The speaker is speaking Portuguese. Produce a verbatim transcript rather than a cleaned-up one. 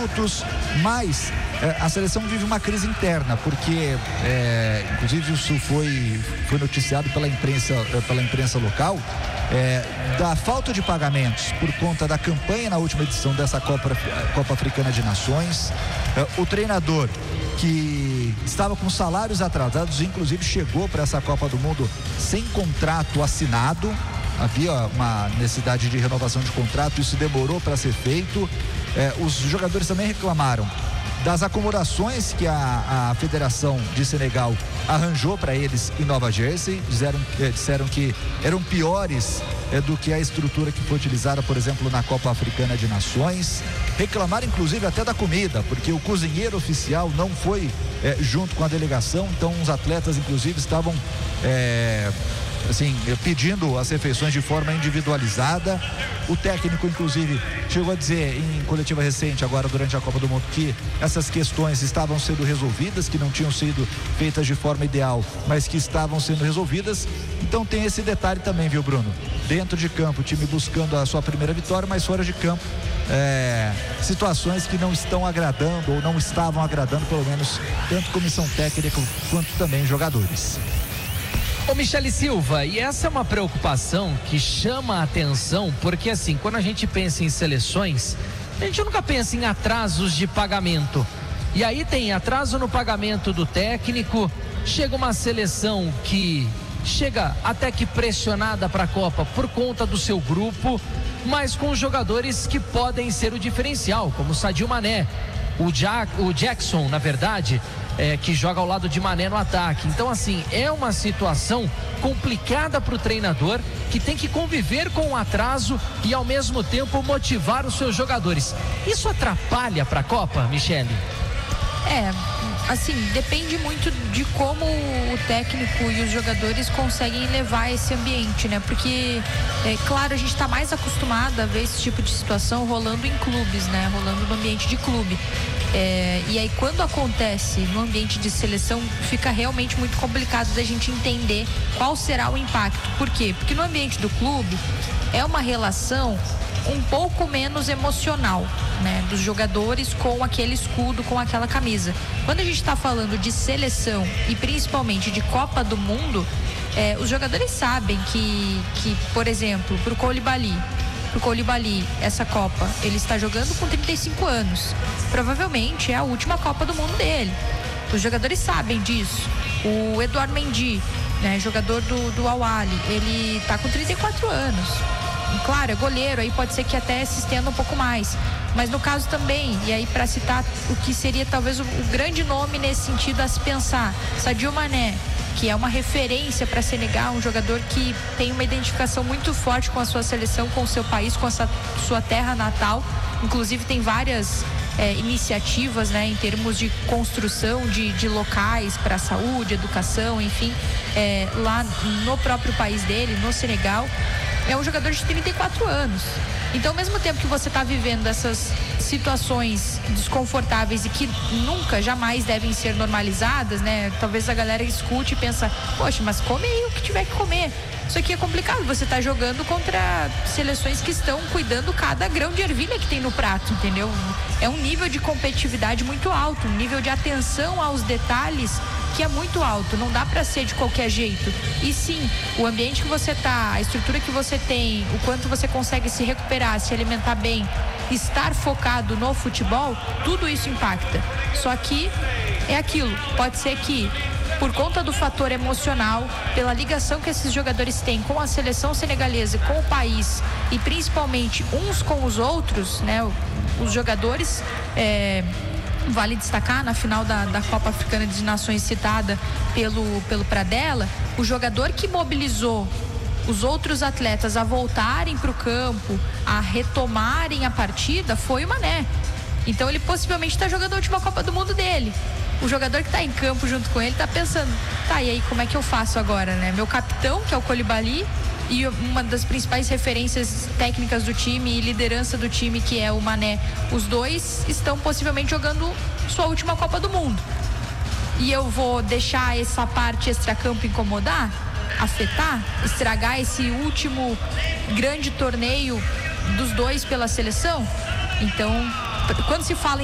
minutos, mas é, a seleção vive uma crise interna, porque é, inclusive isso foi, foi noticiado pela imprensa, pela imprensa local, é, da falta de pagamentos por conta da campanha na última edição dessa Copa, Copa Africana de Nações. É, o treinador que estava com salários atrasados, inclusive chegou para essa Copa do Mundo sem contrato assinado. Havia uma necessidade de renovação de contrato, isso demorou para ser feito. É, os jogadores também reclamaram das acomodações que a, a Federação de Senegal arranjou para eles em Nova Jersey. Disseram, é, disseram que eram piores é, do que a estrutura que foi utilizada, por exemplo, na Copa Africana de Nações. Reclamaram inclusive até da comida, porque o cozinheiro oficial não foi é, junto com a delegação, então os atletas inclusive estavam é, assim, pedindo as refeições de forma individualizada. O técnico inclusive chegou a dizer em coletiva recente agora durante a Copa do Mundo que essas questões estavam sendo resolvidas, que não tinham sido feitas de forma ideal, mas que estavam sendo resolvidas. Então tem esse detalhe também, viu, Bruno? Dentro de campo, o time buscando a sua primeira vitória, mas fora de campo, é, situações que não estão agradando ou não estavam agradando, pelo menos tanto comissão técnica quanto também jogadores. Ô Michele Silva, e essa é uma preocupação que chama a atenção, porque assim, quando a gente pensa em seleções, a gente nunca pensa em atrasos de pagamento. E aí tem atraso no pagamento do técnico, chega uma seleção que chega até que pressionada para a Copa por conta do seu grupo, mas com jogadores que podem ser o diferencial, como o Sadio Mané, o, Jack, o Jackson, na verdade, É, que joga ao lado de Mané no ataque. Então assim, é uma situação complicada para o treinador, que tem que conviver com o atraso e ao mesmo tempo motivar os seus jogadores. Isso atrapalha para a Copa, Michele? É, assim, depende muito de como o técnico e os jogadores conseguem levar esse ambiente, né? Porque, é claro, a gente está mais acostumado a ver esse tipo de situação rolando em clubes, né? Rolando no ambiente de clube. É, e aí quando acontece no ambiente de seleção, fica realmente muito complicado da gente entender qual será o impacto. Por quê? Porque no ambiente do clube é uma relação um pouco menos emocional, né, dos jogadores com aquele escudo, com aquela camisa. Quando a gente está falando de seleção e principalmente de Copa do Mundo, é, os jogadores sabem que, que por exemplo, para o Koulibaly Pro Koulibaly, essa Copa, ele está jogando com trinta e cinco anos. Provavelmente é a última Copa do Mundo dele. Os jogadores sabem disso. O Edouard Mendy, né, jogador do, do Al Ahly, ele está com trinta e quatro anos. Claro, é goleiro, aí pode ser que até se estenda um pouco mais. Mas no caso também, e aí para citar o que seria talvez o, o grande nome nesse sentido a se pensar, Sadio Mané, que é uma referência para Senegal, um jogador que tem uma identificação muito forte com a sua seleção, com o seu país, com a sua, sua terra natal. Inclusive tem várias é, iniciativas, né, em termos de construção de, de locais para saúde, educação, enfim, é, lá no próprio país dele, no Senegal. É um jogador de trinta e quatro anos. Então, ao mesmo tempo que você está vivendo essas situações desconfortáveis e que nunca, jamais devem ser normalizadas, né? Talvez a galera escute e pensa, poxa, mas come aí o que tiver que comer. Isso aqui é complicado, você está jogando contra seleções que estão cuidando cada grão de ervilha que tem no prato, entendeu? É um nível de competitividade muito alto, um nível de atenção aos detalhes que é muito alto, não dá para ser de qualquer jeito. E sim, o ambiente que você tá, a estrutura que você tem, o quanto você consegue se recuperar, se alimentar bem, estar focado no futebol, tudo isso impacta. Só que é aquilo, pode ser que por conta do fator emocional, pela ligação que esses jogadores têm com a seleção senegalesa, com o país e principalmente uns com os outros, né? Os jogadores, é, vale destacar, na final da, da Copa Africana de Nações citada pelo, pelo Pradella, o jogador que mobilizou os outros atletas a voltarem para o campo, a retomarem a partida, foi o Mané. Então ele possivelmente está jogando a última Copa do Mundo dele. O jogador que está em campo junto com ele está pensando, tá, e aí como é que eu faço agora, né? Meu capitão, que é o Koulibaly, e uma das principais referências técnicas do time e liderança do time, que é o Mané, os dois estão possivelmente jogando sua última Copa do Mundo. E eu vou deixar essa parte extracampo incomodar, afetar, estragar esse último grande torneio dos dois pela seleção? Então, quando se fala em